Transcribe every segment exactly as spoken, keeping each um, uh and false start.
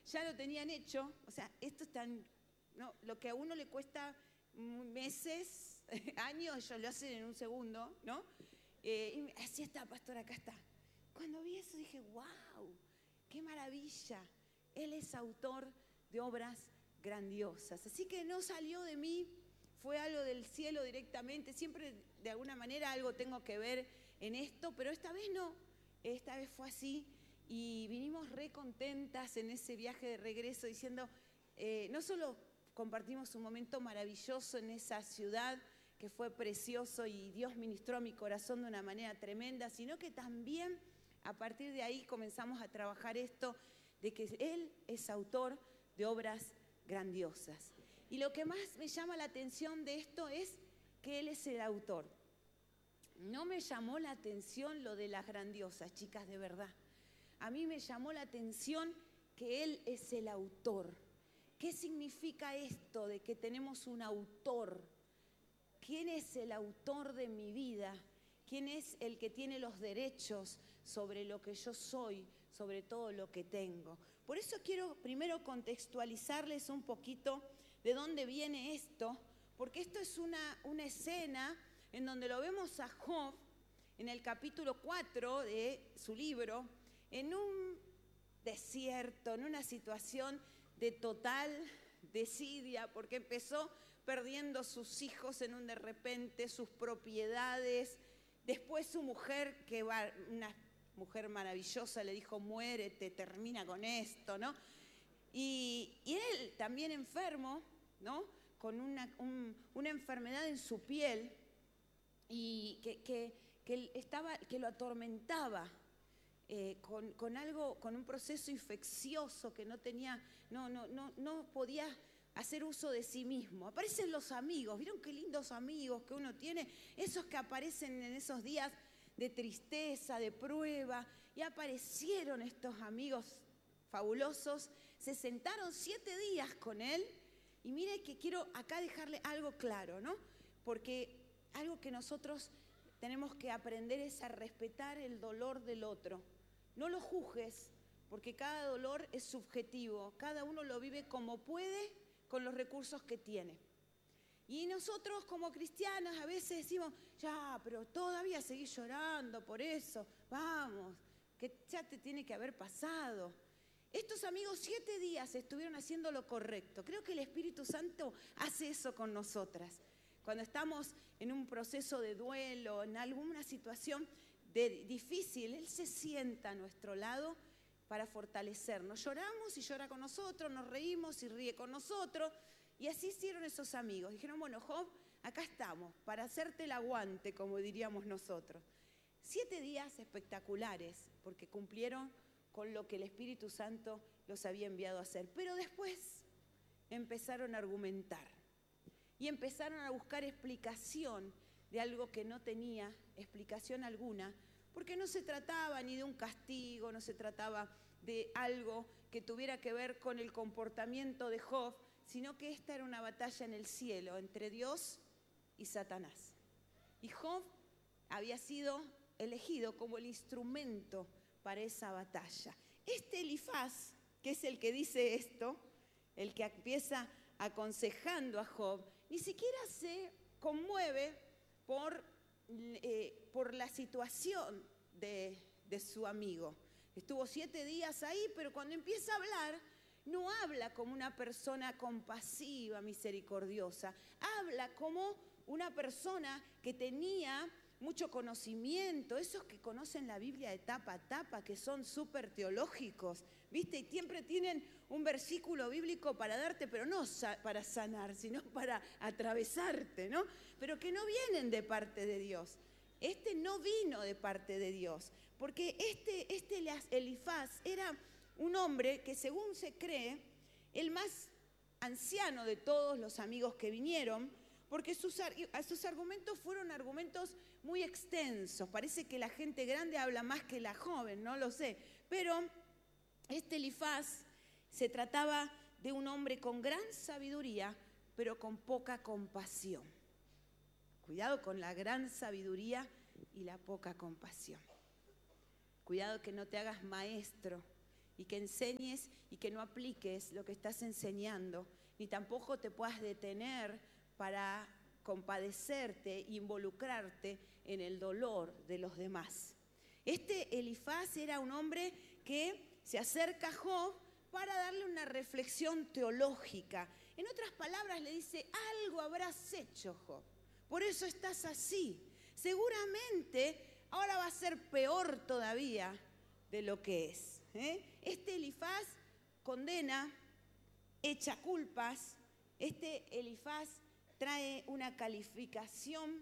ya lo tenían hecho, o sea, esto es tan, ¿no? Lo que a uno le cuesta meses, años, ellos lo hacen en un segundo, ¿no? Eh, y me, así está, pastor, acá está. Cuando vi eso dije, wow, qué maravilla. Él es autor de obras grandiosas. Así que no salió de mí, fue algo del cielo directamente. Siempre de alguna manera algo tengo que ver en esto, pero esta vez no. Esta vez fue así y vinimos re contentas en ese viaje de regreso diciendo, eh, no solo compartimos un momento maravilloso en esa ciudad que fue precioso y Dios ministró a mi corazón de una manera tremenda, sino que también a partir de ahí comenzamos a trabajar esto de que Él es autor de obras grandiosas. Y lo que más me llama la atención de esto es que Él es el autor. No me llamó la atención lo de las grandiosas, chicas, de verdad. A mí me llamó la atención que Él es el autor. ¿Qué significa esto de que tenemos un autor? ¿Quién es el autor de mi vida? ¿Quién es el que tiene los derechos sobre lo que yo soy, sobre todo lo que tengo? Por eso quiero primero contextualizarles un poquito de dónde viene esto, porque esto es una, una escena en donde lo vemos a Job en el capítulo cuatro de su libro, en un desierto, en una situación de total desidia, porque empezó perdiendo sus hijos en un de repente, sus propiedades. Después su mujer, que va, una mujer maravillosa, le dijo, muérete, termina con esto, ¿no? Y, y él también enfermo, ¿no? Con una, un, una enfermedad en su piel y que, que, que, estaba, que lo atormentaba. Eh, con, con algo, con un proceso infeccioso que no tenía, no, no, no, no podía hacer uso de sí mismo. Aparecen los amigos, ¿vieron qué lindos amigos que uno tiene? Esos que aparecen en esos días de tristeza, de prueba, y aparecieron estos amigos fabulosos, se sentaron siete días con él, y mire que quiero acá dejarle algo claro, ¿no? Porque algo que nosotros tenemos que aprender es a respetar el dolor del otro. No lo juzgues, porque cada dolor es subjetivo, cada uno lo vive como puede con los recursos que tiene. Y nosotros como cristianas a veces decimos, ya, pero todavía seguís llorando por eso, vamos, que ya te tiene que haber pasado. Estos amigos siete días estuvieron haciendo lo correcto. Creo que el Espíritu Santo hace eso con nosotras. Cuando estamos en un proceso de duelo, en alguna situación de, difícil, Él se sienta a nuestro lado para fortalecernos. Lloramos y llora con nosotros, nos reímos y ríe con nosotros. Y así hicieron esos amigos. Dijeron, bueno, Job, acá estamos, para hacerte el aguante, como diríamos nosotros. Siete días espectaculares, porque cumplieron con lo que el Espíritu Santo los había enviado a hacer. Pero después empezaron a argumentar y empezaron a buscar explicación de algo que no tenía explicación alguna, porque no se trataba ni de un castigo, no se trataba de algo que tuviera que ver con el comportamiento de Job, sino que esta era una batalla en el cielo entre Dios y Satanás. Y Job había sido elegido como el instrumento para esa batalla. Este Elifaz, que es el que dice esto, el que empieza aconsejando a Job, ni siquiera se conmueve por, eh, por la situación de, de su amigo. Estuvo siete días ahí, pero cuando empieza a hablar, no habla como una persona compasiva, misericordiosa. Habla como una persona que tenía mucho conocimiento, esos que conocen la Biblia de tapa a tapa, que son súper teológicos, ¿viste? Y siempre tienen un versículo bíblico para darte, pero no para sanar, sino para atravesarte, ¿no? Pero que no vienen de parte de Dios. Este no vino de parte de Dios, porque este, este Elifaz era un hombre que, según se cree, el más anciano de todos los amigos que vinieron, porque sus, sus argumentos fueron argumentos muy extensos. Parece que la gente grande habla más que la joven, no lo sé. Pero este Elifaz se trataba de un hombre con gran sabiduría, pero con poca compasión. Cuidado con la gran sabiduría y la poca compasión. Cuidado que no te hagas maestro y que enseñes y que no apliques lo que estás enseñando, ni tampoco te puedas detener para compadecerte e involucrarte en el dolor de los demás. Este Elifaz era un hombre que se acerca a Job para darle una reflexión teológica. En otras palabras, le dice, algo habrás hecho, Job, por eso estás así. Seguramente ahora va a ser peor todavía de lo que es. ¿eh? Este Elifaz condena, echa culpas. Este Elifaz trae una calificación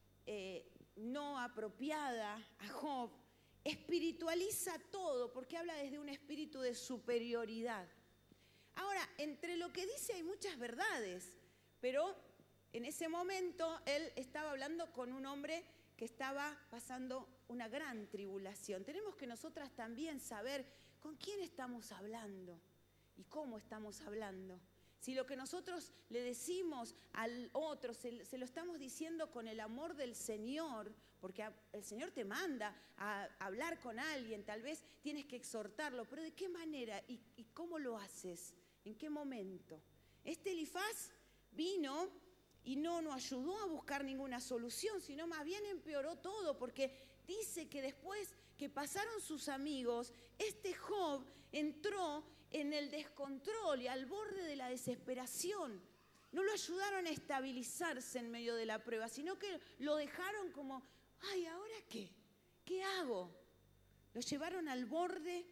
eh, no apropiada a Job. Espiritualiza todo porque habla desde un espíritu de superioridad. Ahora, entre lo que dice hay muchas verdades, pero en ese momento él estaba hablando con un hombre que estaba pasando una gran tribulación. Tenemos que nosotras también saber con quién estamos hablando y cómo estamos hablando. Si lo que nosotros le decimos al otro, se, se lo estamos diciendo con el amor del Señor, porque a, el Señor te manda a, a hablar con alguien, tal vez tienes que exhortarlo, pero ¿de qué manera y, y cómo lo haces? ¿En qué momento? Este Elifaz vino y no nos ayudó a buscar ninguna solución, sino más bien empeoró todo, porque dice que después que pasaron sus amigos, este Job entró en el descontrol y al borde de la desesperación. No lo ayudaron a estabilizarse en medio de la prueba, sino que lo dejaron como, ay, ¿ahora qué? ¿Qué hago? Lo llevaron al borde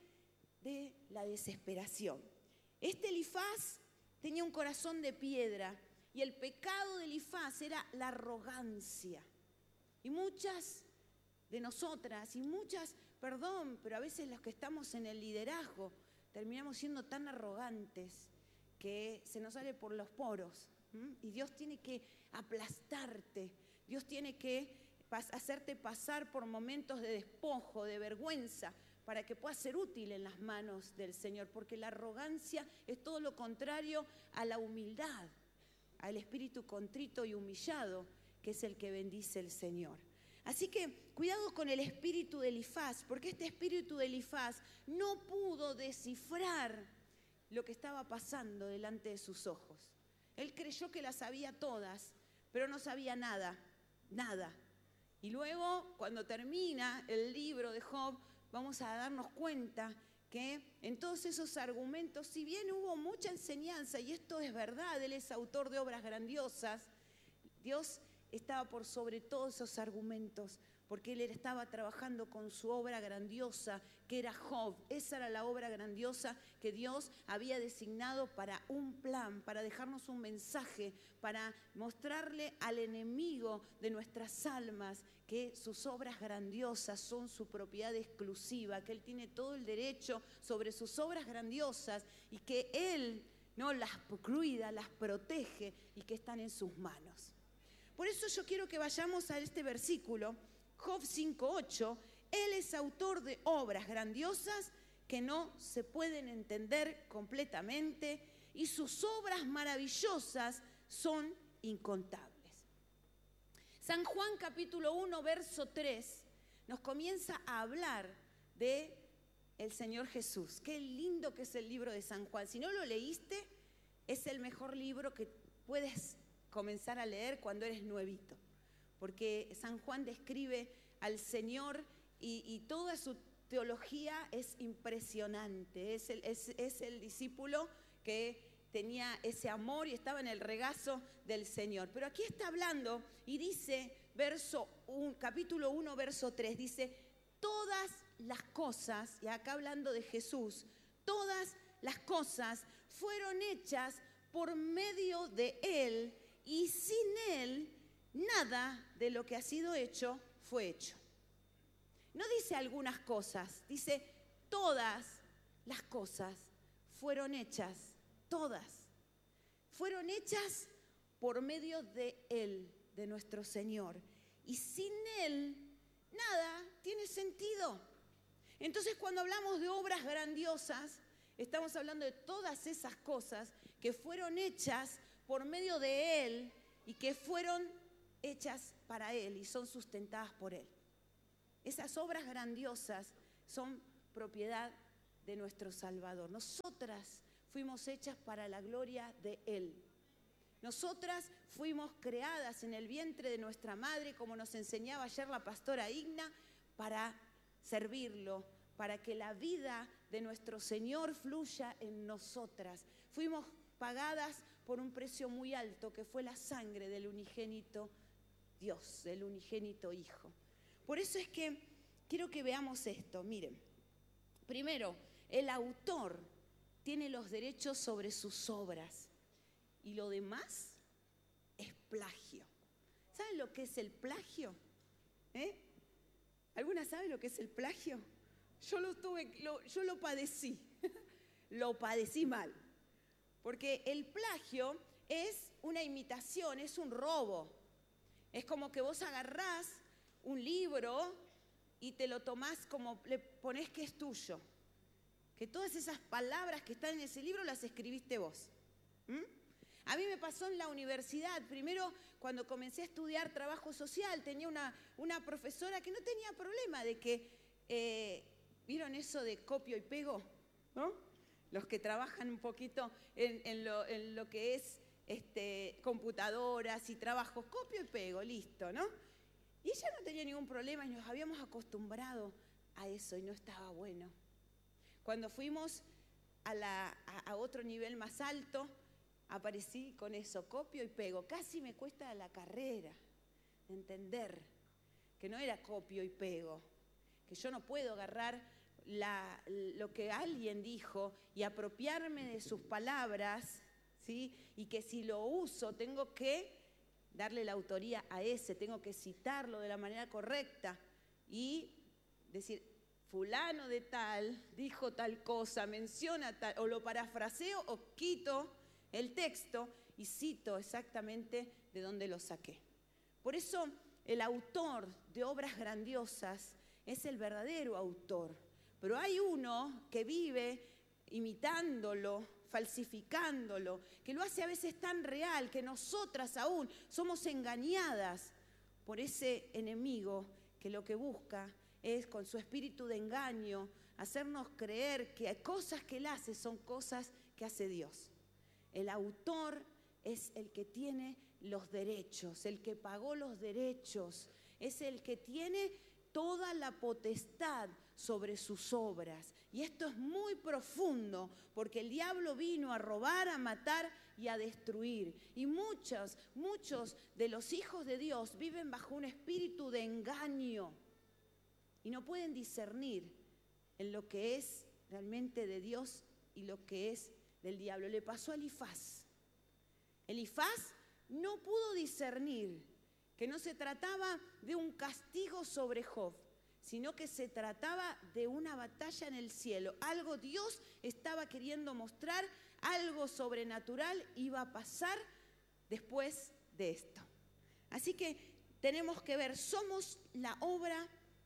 de la desesperación. Este Elifaz tenía un corazón de piedra y el pecado de Elifaz era la arrogancia. Y muchas de nosotras, y muchas, perdón, pero a veces los que estamos en el liderazgo, terminamos siendo tan arrogantes que se nos sale por los poros. ¿m? Y Dios tiene que aplastarte, Dios tiene que pas- hacerte pasar por momentos de despojo, de vergüenza, para que puedas ser útil en las manos del Señor, porque la arrogancia es todo lo contrario a la humildad, al espíritu contrito y humillado, que es el que bendice el Señor. Así que cuidado con el espíritu de Elifaz, porque este espíritu de Elifaz no pudo descifrar lo que estaba pasando delante de sus ojos. Él creyó que las sabía todas, pero no sabía nada, nada. Y luego, cuando termina el libro de Job, vamos a darnos cuenta que en todos esos argumentos, si bien hubo mucha enseñanza, y esto es verdad, él es autor de obras grandiosas, Dios estaba por sobre todos esos argumentos, porque él estaba trabajando con su obra grandiosa, que era Job. Esa era la obra grandiosa que Dios había designado para un plan, para dejarnos un mensaje, para mostrarle al enemigo de nuestras almas que sus obras grandiosas son su propiedad exclusiva, que él tiene todo el derecho sobre sus obras grandiosas y que él no las cuida, las protege y que están en sus manos. Por eso yo quiero que vayamos a este versículo, Job cinco ocho. Él es autor de obras grandiosas que no se pueden entender completamente y sus obras maravillosas son incontables. San Juan capítulo uno, verso tres, nos comienza a hablar de el Señor Jesús. Qué lindo que es el libro de San Juan. Si no lo leíste, es el mejor libro que puedes comenzar a leer cuando eres nuevito, porque San Juan describe al Señor y, y toda su teología es impresionante. Es el, es, es el discípulo que tenía ese amor y estaba en el regazo del Señor. Pero aquí está hablando y dice, verso un, capítulo uno, verso tres, dice, todas las cosas, y acá hablando de Jesús, todas las cosas fueron hechas por medio de Él, y sin Él nada de lo que ha sido hecho fue hecho. No dice algunas cosas, dice todas las cosas fueron hechas, todas. Fueron hechas por medio de Él, de nuestro Señor. Y sin Él nada tiene sentido. Entonces, cuando hablamos de obras grandiosas, estamos hablando de todas esas cosas que fueron hechas por medio de Él y que fueron hechas para Él y son sustentadas por Él. Esas obras grandiosas son propiedad de nuestro Salvador. Nosotras fuimos hechas para la gloria de Él. Nosotras fuimos creadas en el vientre de nuestra madre, como nos enseñaba ayer la pastora Igna, para servirlo, para que la vida de nuestro Señor fluya en nosotras. Fuimos pagadas por un precio muy alto, que fue la sangre del unigénito Dios, del unigénito Hijo. Por eso es que quiero que veamos esto. Miren, primero, el autor tiene los derechos sobre sus obras y lo demás es plagio. ¿Saben lo que es el plagio? ¿Eh? ¿Alguna sabe lo que es el plagio? Yo lo tuve, lo, yo lo padecí, lo padecí mal. Porque el plagio es una imitación, es un robo. Es como que vos agarrás un libro y te lo tomás como, le ponés que es tuyo. Que todas esas palabras que están en ese libro las escribiste vos. ¿Mm? A mí me pasó en la universidad. Primero, cuando comencé a estudiar trabajo social, tenía una, una profesora que no tenía problema de que, eh, ¿vieron eso de copio y pego? ¿No? Los que trabajan un poquito en, en, lo, en lo que es este, computadoras y trabajos, copio y pego, listo, ¿no? Y ella no tenía ningún problema y nos habíamos acostumbrado a eso y no estaba bueno. Cuando fuimos a, la, a, a otro nivel más alto, aparecí con eso, copio y pego. Casi me cuesta la carrera entender que no era copio y pego, que yo no puedo agarrar la, lo que alguien dijo y apropiarme de sus palabras, ¿sí? Y que si lo uso tengo que darle la autoría a ese, tengo que citarlo de la manera correcta y decir, fulano de tal dijo tal cosa, menciona tal, o lo parafraseo o quito el texto y cito exactamente de dónde lo saqué. Por eso el autor de obras grandiosas es el verdadero autor, pero hay uno que vive imitándolo, falsificándolo, que lo hace a veces tan real que nosotras aún somos engañadas por ese enemigo que lo que busca es con su espíritu de engaño hacernos creer que hay cosas que él hace son cosas que hace Dios. El autor es el que tiene los derechos, el que pagó los derechos, es el que tiene toda la potestad sobre sus obras. Y esto es muy profundo, porque el diablo vino a robar, a matar y a destruir. Y muchos, muchos de los hijos de Dios viven bajo un espíritu de engaño y no pueden discernir en lo que es realmente de Dios y lo que es del diablo. Le pasó a Elifaz. Elifaz no pudo discernir que no se trataba de un castigo sobre Job, sino que se trataba de una batalla en el cielo. Algo Dios estaba queriendo mostrar, algo sobrenatural iba a pasar después de esto. Así que tenemos que ver, somos la obra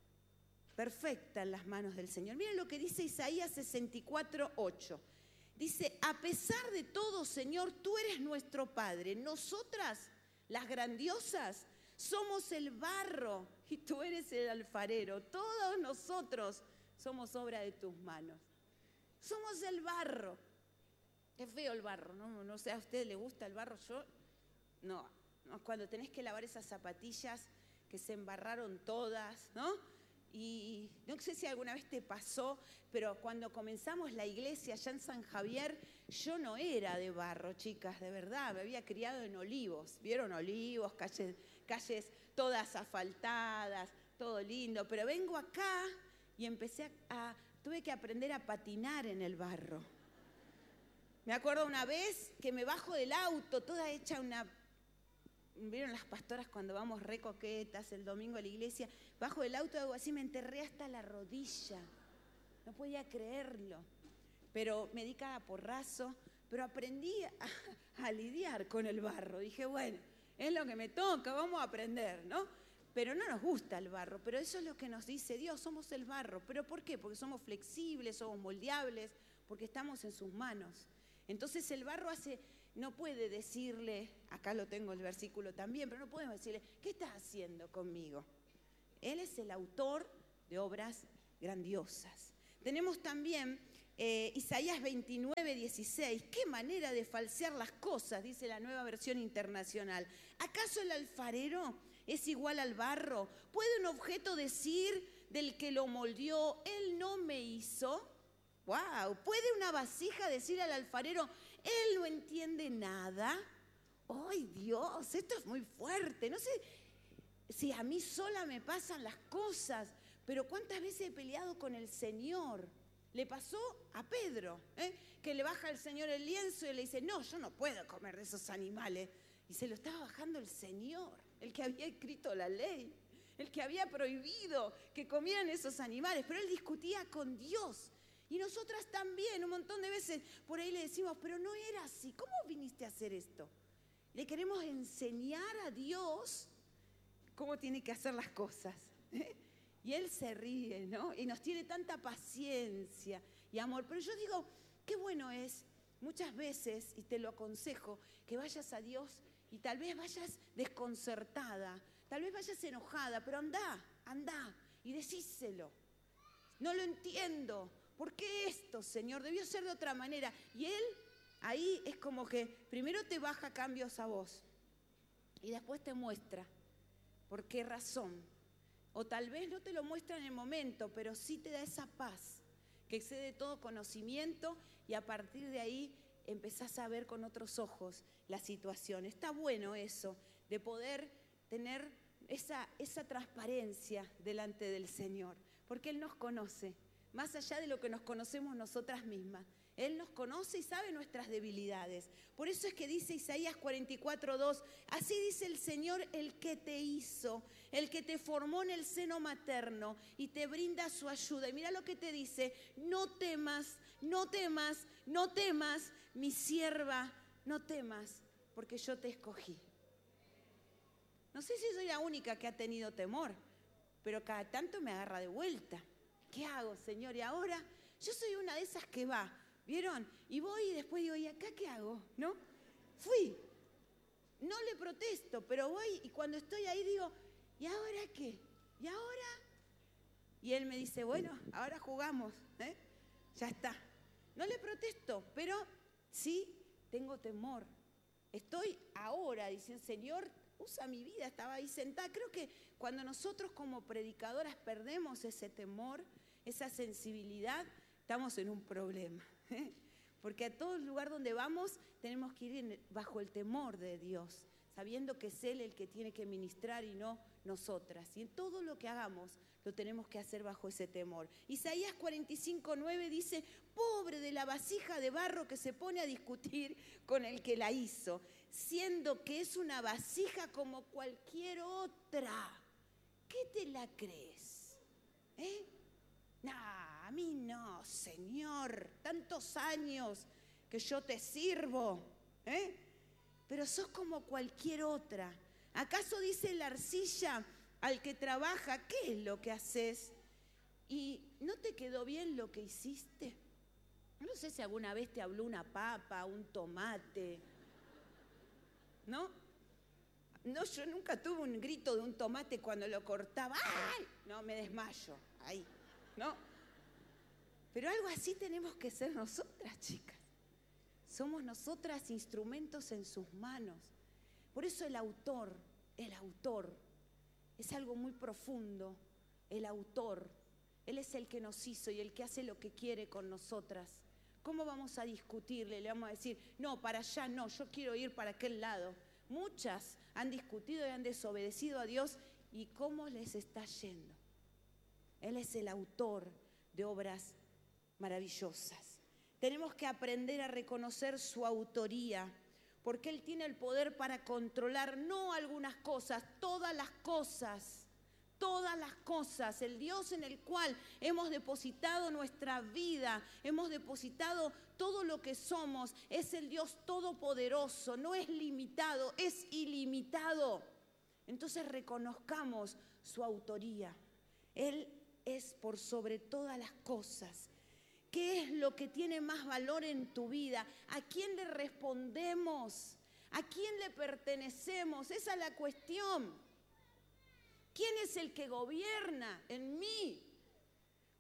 perfecta en las manos del Señor. Miren lo que dice Isaías sesenta y cuatro, ocho. Dice, a pesar de todo, Señor, tú eres nuestro Padre. Nosotras, las grandiosas, somos el barro y tú eres el alfarero. Todos nosotros somos obra de tus manos. Somos el barro. Es feo el barro, ¿no? No sé, ¿a usted le gusta el barro? Yo, no. no. Cuando tenés que lavar esas zapatillas que se embarraron todas, ¿no? Y no sé si alguna vez te pasó, pero cuando comenzamos la iglesia allá en San Javier, yo no era de barro, chicas, de verdad, me había criado en Olivos. ¿Vieron Olivos? Calles, calles todas asfaltadas, todo lindo. Pero vengo acá y empecé a, a, tuve que aprender a patinar en el barro. Me acuerdo una vez que me bajo del auto, toda hecha una... ¿Vieron las pastoras cuando vamos re coquetas el domingo a la iglesia? Bajo del auto hago así, me enterré hasta la rodilla. No podía creerlo. Pero me di cada porrazo, pero aprendí a, a lidiar con el barro. Dije, bueno, es lo que me toca, vamos a aprender, ¿no? Pero no nos gusta el barro, pero eso es lo que nos dice Dios, somos el barro. ¿Pero por qué? Porque somos flexibles, somos moldeables, porque estamos en sus manos. Entonces el barro hace... No puede decirle, acá lo tengo el versículo también, pero no podemos decirle, ¿qué estás haciendo conmigo? Él es el autor de obras grandiosas. Tenemos también Eh, Isaías veintinueve, dieciséis. Qué manera de falsear las cosas, dice la Nueva Versión Internacional. ¿Acaso el alfarero es igual al barro? ¿Puede un objeto decir del que lo moldeó, él no me hizo? ¡Wow! ¿Puede una vasija decir al alfarero, él no entiende nada? ¡Ay, Dios! Esto es muy fuerte. No sé si a mí sola me pasan las cosas, pero ¿cuántas veces he peleado con el Señor? Le pasó a Pedro, ¿eh? que le baja el Señor el lienzo y le dice, no, yo no puedo comer de esos animales. Y se lo estaba bajando el Señor, el que había escrito la ley, el que había prohibido que comieran esos animales. Pero él discutía con Dios. Y nosotras también, un montón de veces por ahí le decimos, pero no era así. ¿Cómo viniste a hacer esto? Le queremos enseñar a Dios cómo tiene que hacer las cosas, ¿eh? Y Él se ríe, ¿no? Y nos tiene tanta paciencia y amor. Pero yo digo, qué bueno es muchas veces, y te lo aconsejo, que vayas a Dios y tal vez vayas desconcertada, tal vez vayas enojada, pero andá, andá y decíselo. No lo entiendo. ¿Por qué esto, Señor? Debió ser de otra manera. Y Él ahí es como que primero te baja cambios a vos y después te muestra por qué razón. O tal vez no te lo muestra en el momento, pero sí te da esa paz que excede todo conocimiento y a partir de ahí empezás a ver con otros ojos la situación. Está bueno eso, de poder tener esa, esa transparencia delante del Señor, porque Él nos conoce, más allá de lo que nos conocemos nosotras mismas. Él nos conoce y sabe nuestras debilidades. Por eso es que dice Isaías cuarenta y cuatro, dos, así dice el Señor, el que te hizo, el que te formó en el seno materno y te brinda su ayuda. Y mira lo que te dice, no temas, no temas, no temas, mi sierva, no temas, porque yo te escogí. No sé si soy la única que ha tenido temor, pero cada tanto me agarra de vuelta. ¿Qué hago, Señor? Y ahora yo soy una de esas que va, ¿vieron? Y voy y después digo, ¿y acá qué hago? ¿No? Fui. No le protesto, pero voy y cuando estoy ahí digo, ¿y ahora qué? ¿Y ahora? Y él me dice, bueno, ahora jugamos, ¿eh? Ya está. No le protesto, pero sí tengo temor. Estoy ahora diciendo, Señor, usa mi vida, estaba ahí sentada. Creo que cuando nosotros como predicadoras perdemos ese temor, esa sensibilidad, estamos en un problema, ¿eh? Porque a todo lugar donde vamos tenemos que ir en, bajo el temor de Dios, sabiendo que es Él el que tiene que ministrar y no nosotras. Y en todo lo que hagamos lo tenemos que hacer bajo ese temor. Isaías cuarenta y cinco, nueve dice, pobre de la vasija de barro que se pone a discutir con el que la hizo, siendo que es una vasija como cualquier otra. ¿Qué te la crees? ¿Eh? No, a mí no, Señor, tantos años que yo te sirvo, ¿eh? Pero sos como cualquier otra. ¿Acaso dice la arcilla al que trabaja, qué es lo que haces? ¿Y no te quedó bien lo que hiciste? No sé si alguna vez te habló una papa, un tomate, ¿no? No, yo nunca tuve un grito de un tomate cuando lo cortaba. ¡Ay! No, me desmayo, ahí. ¿No? Pero algo así tenemos que ser nosotras, chicas. Somos nosotras instrumentos en sus manos. Por eso el autor, el autor, es algo muy profundo. El autor, Él es el que nos hizo y el que hace lo que quiere con nosotras. ¿Cómo vamos a discutirle? Le vamos a decir, no, para allá no, yo quiero ir para aquel lado. Muchas han discutido y han desobedecido a Dios. ¿Y cómo les está yendo? Él es el autor de obras maravillosas. Tenemos que aprender a reconocer su autoría, porque Él tiene el poder para controlar no algunas cosas, todas las cosas, todas las cosas. El Dios en el cual hemos depositado nuestra vida, hemos depositado todo lo que somos, es el Dios todopoderoso, no es limitado, es ilimitado. Entonces reconozcamos su autoría. Él es por sobre todas las cosas. ¿Qué es lo que tiene más valor en tu vida? ¿A quién le respondemos? ¿A quién le pertenecemos? Esa es la cuestión. ¿Quién es el que gobierna en mí?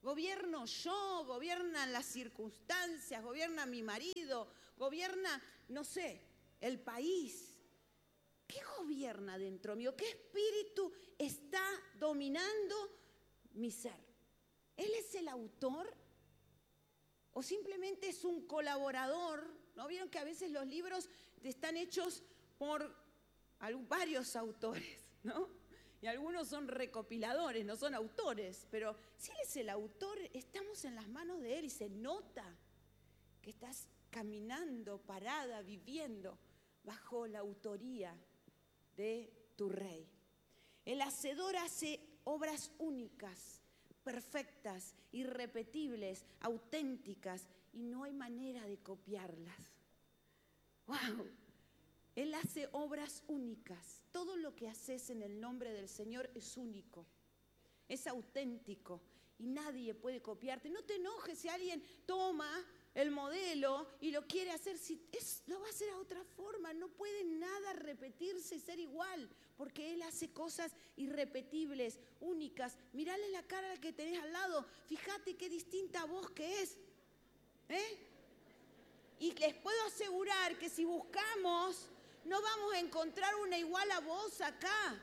Gobierno yo, gobiernan las circunstancias, gobierna mi marido, gobierna, no sé, el país. ¿Qué gobierna dentro mío? ¿Qué espíritu está dominando mi ser? ¿Él es el autor? ¿O simplemente es un colaborador? ¿No vieron que a veces los libros están hechos por varios autores, ¿no? Y algunos son recopiladores, no son autores. Pero si Él es el autor, estamos en las manos de Él y se nota que estás caminando, parada, viviendo bajo la autoría de tu Rey. El hacedor hace obras únicas, perfectas, irrepetibles, auténticas, y no hay manera de copiarlas. ¡Wow! Él hace obras únicas. Todo lo que haces en el nombre del Señor es único, es auténtico, y nadie puede copiarte. No te enojes si alguien toma el modelo y lo quiere hacer, si es, lo va a hacer a otra forma. No puede nada repetirse y ser igual, porque Él hace cosas irrepetibles, únicas. Mirale la cara al que tenés al lado, fíjate qué distinta voz que es, ¿eh? Y les puedo asegurar que si buscamos, no vamos a encontrar una igual a vos acá.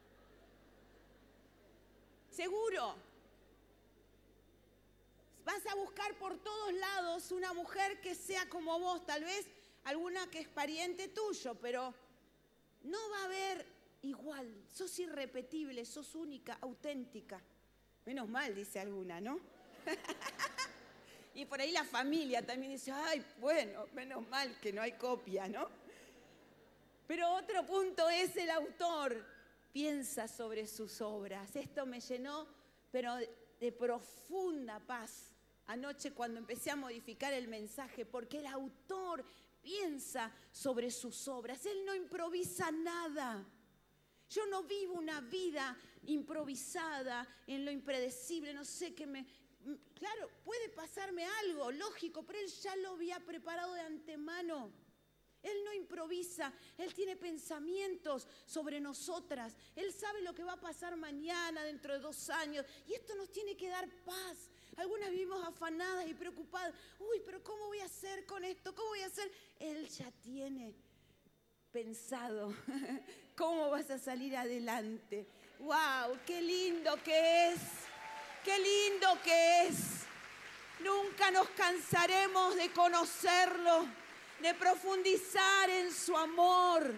Seguro. Vas a buscar por todos lados una mujer que sea como vos, tal vez alguna que es pariente tuyo, pero no va a haber igual. Sos irrepetible, sos única, auténtica. Menos mal, dice alguna, ¿no? Y por ahí la familia también dice, ay, bueno, menos mal que no hay copia, ¿no? Pero otro punto es el autor. Piensa sobre sus obras. Esto me llenó, pero de profunda paz anoche cuando empecé a modificar el mensaje, porque el autor piensa sobre sus obras. Él no improvisa nada. Yo no vivo una vida improvisada en lo impredecible, no sé qué me... Claro, puede pasarme algo, lógico, pero Él ya lo había preparado de antemano. Él no improvisa, Él tiene pensamientos sobre nosotras. Él sabe lo que va a pasar mañana, dentro de dos años. Y esto nos tiene que dar paz. Algunas vivimos afanadas y preocupadas. Uy, pero ¿cómo voy a hacer con esto? ¿Cómo voy a hacer? Él ya tiene pensado cómo vas a salir adelante. ¡Wow! ¡Qué lindo que es! ¡Qué lindo que es! Nunca nos cansaremos de conocerlo, de profundizar en su amor.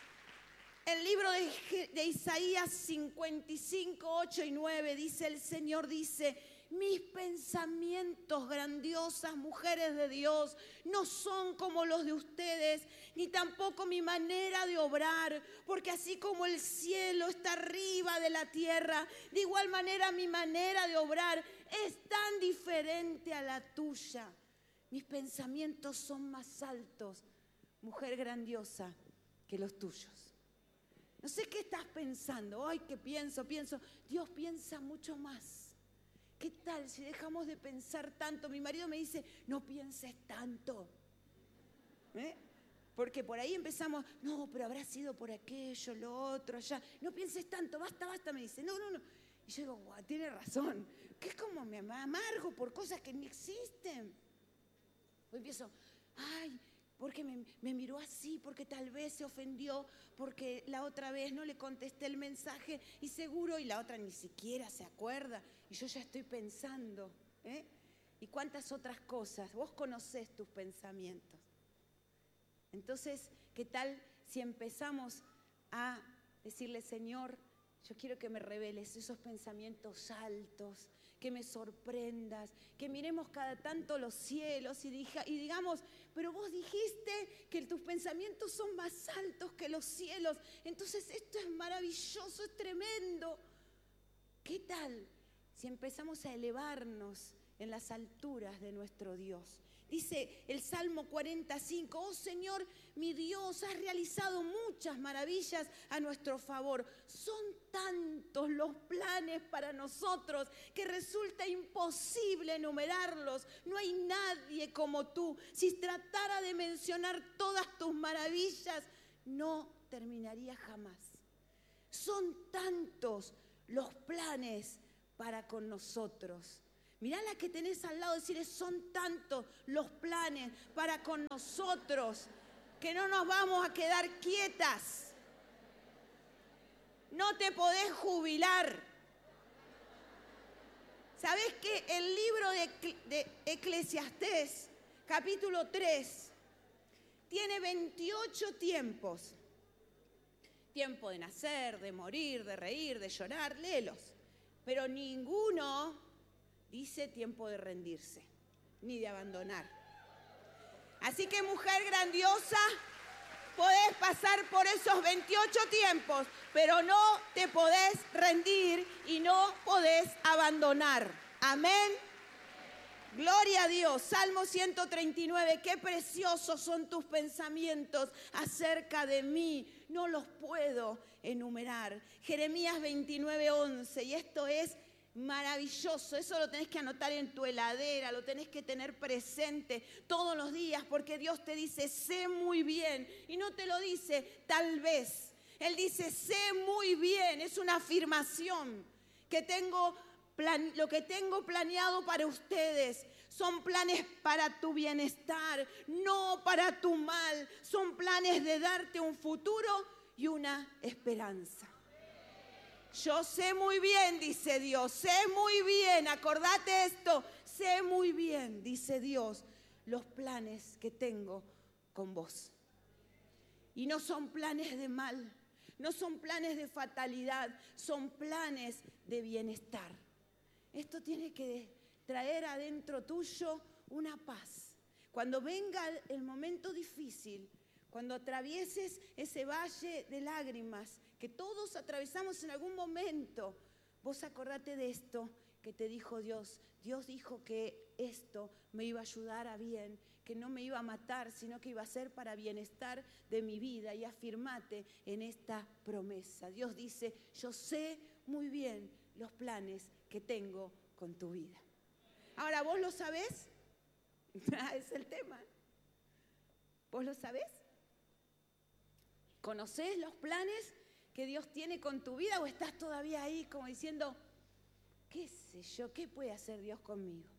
El libro de, de Isaías cincuenta y cinco, ocho y nueve dice, el Señor dice, mis pensamientos, grandiosas mujeres de Dios, no son como los de ustedes, ni tampoco mi manera de obrar, porque así como el cielo está arriba de la tierra, de igual manera mi manera de obrar es tan diferente a la tuya. Mis pensamientos son más altos, mujer grandiosa, que los tuyos. No sé qué estás pensando. Ay, ¿qué pienso? Pienso. Dios piensa mucho más. ¿Qué tal si dejamos de pensar tanto? Mi marido me dice, no pienses tanto. ¿Eh? Porque por ahí empezamos, no, pero habrá sido por aquello, lo otro, allá. No pienses tanto, basta, basta, me dice. No, no, no. Y yo digo, guau, tiene razón. Que es como me amargo por cosas que ni existen. O empiezo, ay, porque me, me miró así, porque tal vez se ofendió, porque la otra vez no le contesté el mensaje y seguro, y la otra ni siquiera se acuerda. Y yo ya estoy pensando, ¿eh? Y cuántas otras cosas. Vos conocés tus pensamientos. Entonces, ¿qué tal si empezamos a decirle, Señor, yo quiero que me reveles esos pensamientos altos, que me sorprendas, que miremos cada tanto los cielos y, diga, y digamos, pero vos dijiste que tus pensamientos son más altos que los cielos, entonces esto es maravilloso, es tremendo. ¿Qué tal si empezamos a elevarnos en las alturas de nuestro Dios? Dice el Salmo cuarenta y cinco, oh Señor, mi Dios, has realizado muchas maravillas a nuestro favor. Son tantos los planes para nosotros que resulta imposible enumerarlos. No hay nadie como tú. Si tratara de mencionar todas tus maravillas, no terminaría jamás. Son tantos los planes para con nosotros. Mirá la que tenés al lado, decirle, son tantos los planes para con nosotros que no nos vamos a quedar quietas. No te podés jubilar. ¿Sabés que el libro de, de Eclesiastés, capítulo tres, tiene veintiocho tiempos? Tiempo de nacer, de morir, de reír, de llorar, léelos. Pero ninguno dice tiempo de rendirse, ni de abandonar. Así que, mujer grandiosa, podés pasar por esos veintiocho tiempos, pero no te podés rendir y no podés abandonar. Amén. Gloria a Dios. Salmo ciento treinta y nueve. Qué preciosos son tus pensamientos acerca de mí. No los puedo enumerar. Jeremías veintinueve, once. Y esto es maravilloso. Eso lo tenés que anotar en tu heladera, lo tenés que tener presente todos los días, porque Dios te dice, sé muy bien. Y no te lo dice tal vez. Él dice, sé muy bien. Es una afirmación que tengo, plan, lo que tengo planeado para ustedes. Son planes para tu bienestar, no para tu mal. Son planes de darte un futuro y una esperanza. Yo sé muy bien, dice Dios, sé muy bien, acordate esto, sé muy bien, dice Dios, los planes que tengo con vos. Y no son planes de mal, no son planes de fatalidad, son planes de bienestar. Esto tiene que traer adentro tuyo una paz. Cuando venga el momento difícil, cuando atravieses ese valle de lágrimas que todos atravesamos en algún momento, vos acordate de esto que te dijo Dios. Dios dijo que esto me iba a ayudar a bien, que no me iba a matar, sino que iba a ser para bienestar de mi vida. Y afirmate en esta promesa. Dios dice, yo sé muy bien los planes que tengo con tu vida. Ahora, ¿vos lo sabés? Es el tema. ¿Vos lo sabés? ¿Conocés los planes que Dios tiene con tu vida o estás todavía ahí como diciendo, qué sé yo, qué puede hacer Dios conmigo?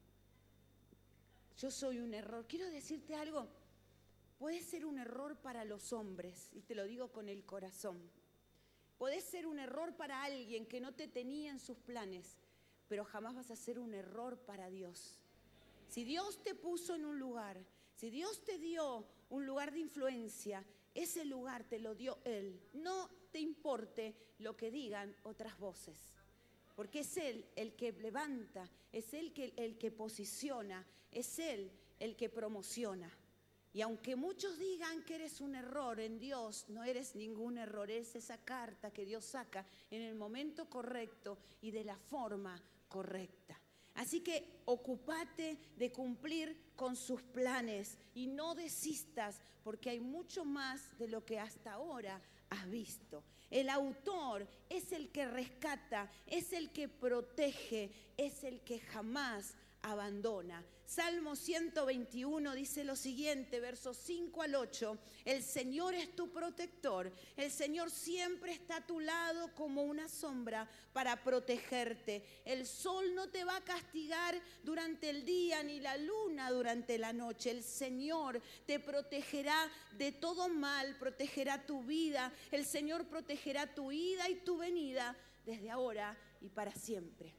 Yo soy un error. Quiero decirte algo, puede ser un error para los hombres, y te lo digo con el corazón. Puede ser un error para alguien que no te tenía en sus planes, pero jamás vas a ser un error para Dios. Si Dios te puso en un lugar, si Dios te dio un lugar de influencia, ese lugar te lo dio Él. No te importe lo que digan otras voces, porque es Él el que levanta, es Él que, el que posiciona, es Él el que promociona. Y aunque muchos digan que eres un error en Dios, no eres ningún error, es esa carta que Dios saca en el momento correcto y de la forma correcta. Así que ocúpate de cumplir con sus planes y no desistas, porque hay mucho más de lo que hasta ahora has visto. El autor es el que rescata, es el que protege, es el que jamás abandona. Salmo ciento veintiuno dice lo siguiente, versos cinco al ocho, el Señor es tu protector, el Señor siempre está a tu lado como una sombra para protegerte. El sol no te va a castigar durante el día, ni la luna durante la noche. El Señor te protegerá de todo mal, protegerá tu vida, el Señor protegerá tu ida y tu venida desde ahora y para siempre.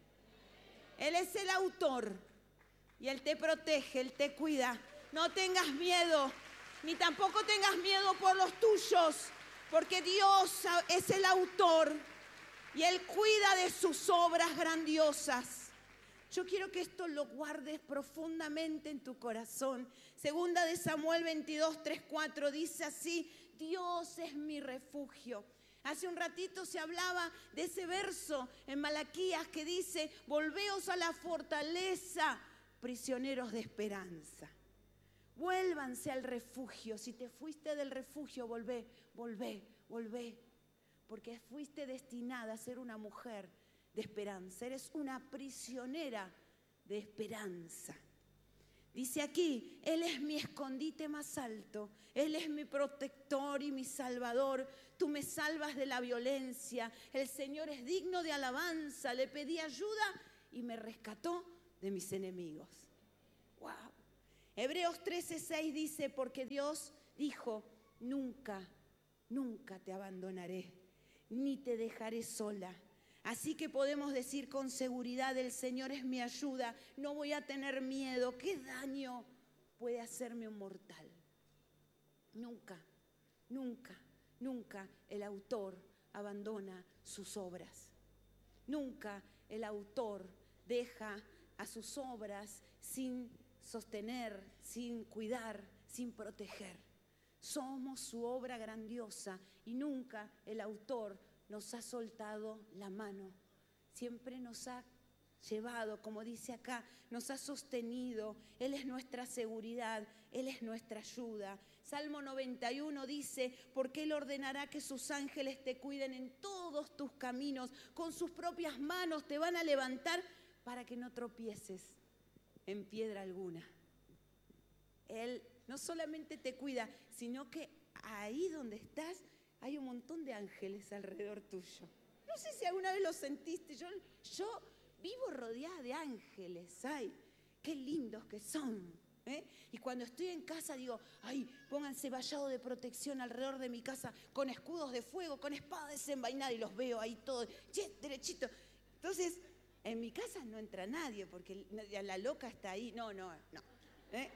Él es el autor. Y Él te protege, Él te cuida. No tengas miedo, ni tampoco tengas miedo por los tuyos, porque Dios es el autor y Él cuida de sus obras grandiosas. Yo quiero que esto lo guardes profundamente en tu corazón. Segunda de Samuel veintidós, tres, cuatro dice así, Dios es mi refugio. Hace un ratito se hablaba de ese verso en Malaquías que dice, volveos a la fortaleza, prisioneros de esperanza. Vuélvanse al refugio. Si te fuiste del refugio, volvé, volvé, volvé. Porque fuiste destinada a ser una mujer de esperanza. Eres una prisionera de esperanza. Dice aquí, Él es mi escondite más alto. Él es mi protector y mi salvador. Tú me salvas de la violencia. El Señor es digno de alabanza. Le pedí ayuda y me rescató de mis enemigos. ¡Wow! Hebreos trece seis dice, porque Dios dijo, nunca, nunca te abandonaré, ni te dejaré sola. Así que podemos decir con seguridad, el Señor es mi ayuda, no voy a tener miedo. ¿Qué daño puede hacerme un mortal? Nunca, nunca, nunca el autor abandona sus obras. Nunca el autor deja a sus obras sin sostener, sin cuidar, sin proteger. Somos su obra grandiosa y nunca el autor nos ha soltado la mano. Siempre nos ha llevado, como dice acá, nos ha sostenido. Él es nuestra seguridad, Él es nuestra ayuda. Salmo noventa y uno dice, porque Él ordenará que sus ángeles te cuiden en todos tus caminos, con sus propias manos te van a levantar para que no tropieces en piedra alguna. Él no solamente te cuida, sino que ahí donde estás hay un montón de ángeles alrededor tuyo. No sé si alguna vez lo sentiste, yo, yo vivo rodeada de ángeles, ay, qué lindos que son. ¿eh? Y cuando estoy en casa digo, ay, pónganse vallado de protección alrededor de mi casa, con escudos de fuego, con espada desenvainada, y los veo ahí todos, che, derechito. Entonces, en mi casa no entra nadie, porque la loca está ahí, no, no, no. ¿eh?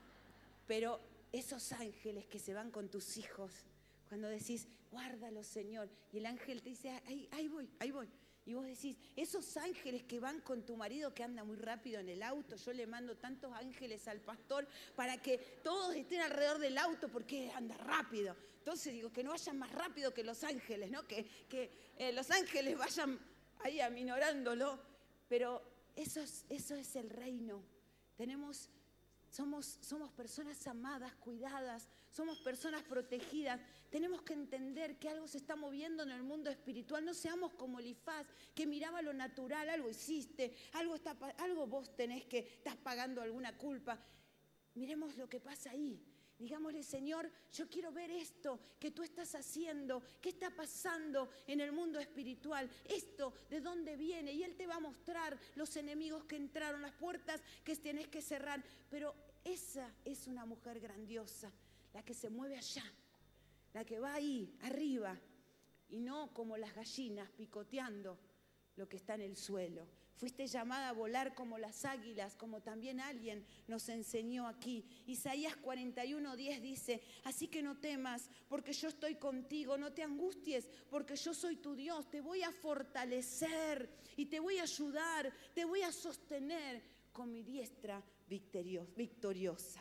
Pero esos ángeles que se van con tus hijos, cuando decís, guárdalo, Señor, y el ángel te dice, ahí, ahí voy, ahí voy. Y vos decís, esos ángeles que van con tu marido que anda muy rápido en el auto, yo le mando tantos ángeles al pastor para que todos estén alrededor del auto porque anda rápido. Entonces digo, que no vayan más rápido que los ángeles, ¿no? Que, que eh, los ángeles vayan ahí aminorándolo. Pero eso es, eso es el reino. Tenemos... Somos, somos personas amadas, cuidadas, somos personas protegidas. Tenemos que entender que algo se está moviendo en el mundo espiritual. No seamos como Elifaz, que miraba lo natural, algo hiciste, algo, está, algo vos tenés que, estás pagando alguna culpa. Miremos lo que pasa ahí. Digámosle, Señor, yo quiero ver esto que tú estás haciendo, qué está pasando en el mundo espiritual, esto, de dónde viene, y Él te va a mostrar los enemigos que entraron, las puertas que tenés que cerrar. Pero esa es una mujer grandiosa, la que se mueve allá, la que va ahí, arriba, y no como las gallinas picoteando lo que está en el suelo. Fuiste llamada a volar como las águilas, como también alguien nos enseñó aquí. Isaías cuarenta y uno diez dice, así que no temas, porque yo estoy contigo, no te angusties, porque yo soy tu Dios, te voy a fortalecer y te voy a ayudar, te voy a sostener con mi diestra victoriosa.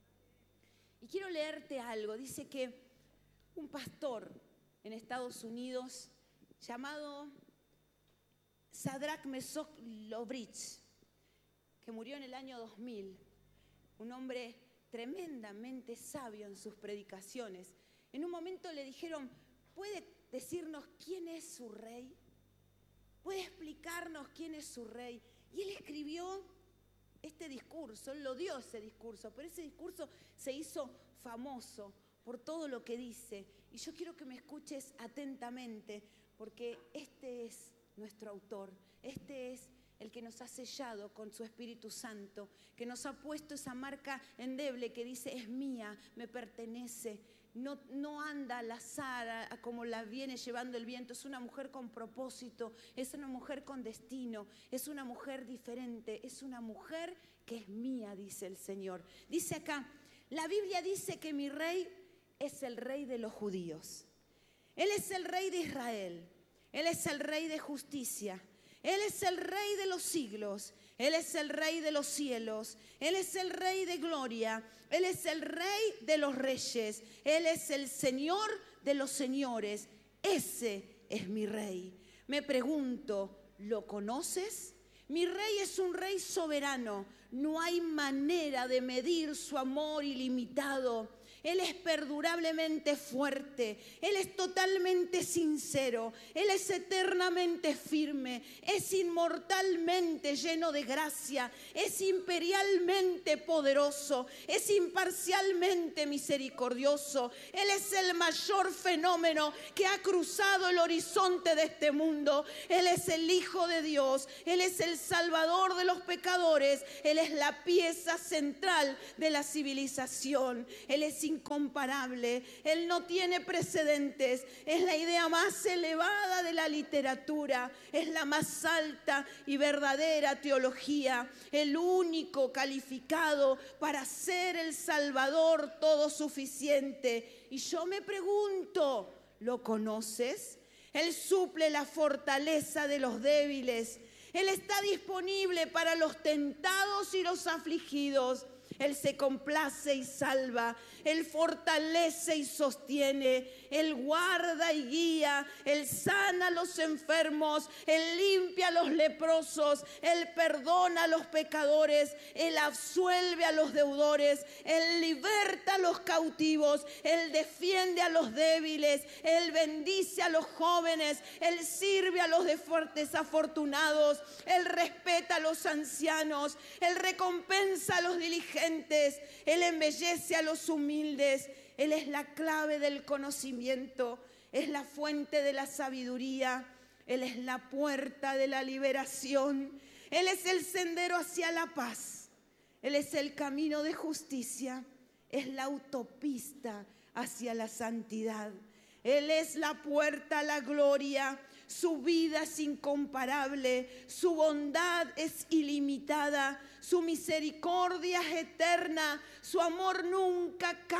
Y quiero leerte algo, dice que un pastor en Estados Unidos llamado Sadrach Mesach Lobrich, que murió en el año dos mil, un hombre tremendamente sabio en sus predicaciones. En un momento le dijeron, ¿puede decirnos quién es su rey? ¿Puede explicarnos quién es su rey? Y él escribió este discurso, él lo dio ese discurso, pero ese discurso se hizo famoso por todo lo que dice. Y yo quiero que me escuches atentamente, porque este es nuestro autor, este es el que nos ha sellado con su Espíritu Santo, que nos ha puesto esa marca endeble que dice, es mía, me pertenece, no, no anda al azar a, a como la viene llevando el viento, es una mujer con propósito, es una mujer con destino, es una mujer diferente, es una mujer que es mía, dice el Señor. Dice acá, la Biblia dice que mi rey es el rey de los judíos, Él es el rey de Israel. Él es el rey de justicia, Él es el rey de los siglos, Él es el rey de los cielos, Él es el rey de gloria, Él es el rey de los reyes, Él es el Señor de los señores. Ese es mi rey. Me pregunto, ¿lo conoces? Mi rey es un rey soberano, no hay manera de medir su amor ilimitado. Él es perdurablemente fuerte, Él es totalmente sincero, Él es eternamente firme, es inmortalmente lleno de gracia, es imperialmente poderoso, es imparcialmente misericordioso. Él es el mayor fenómeno que ha cruzado el horizonte de este mundo. Él es el Hijo de Dios, Él es el Salvador de los pecadores, Él es la pieza central de la civilización. Él es incomparable, Él no tiene precedentes, es la idea más elevada de la literatura, es la más alta y verdadera teología, el único calificado para ser el Salvador todo suficiente. Y yo me pregunto, ¿lo conoces? Él suple la fortaleza de los débiles, Él está disponible para los tentados y los afligidos. Él se complace y salva, Él fortalece y sostiene, Él guarda y guía, Él sana a los enfermos, Él limpia a los leprosos, Él perdona a los pecadores, Él absuelve a los deudores, Él liberta a los cautivos, Él defiende a los débiles, Él bendice a los jóvenes, Él sirve a los desafortunados, Él respeta a los ancianos, Él recompensa a los diligentes, Él embellece a los humildes. Él es la clave del conocimiento, es la fuente de la sabiduría, Él es la puerta de la liberación, Él es el sendero hacia la paz, Él es el camino de justicia, es la autopista hacia la santidad, Él es la puerta a la gloria. Su vida es incomparable, su bondad es ilimitada, su misericordia es eterna, su amor nunca cambia.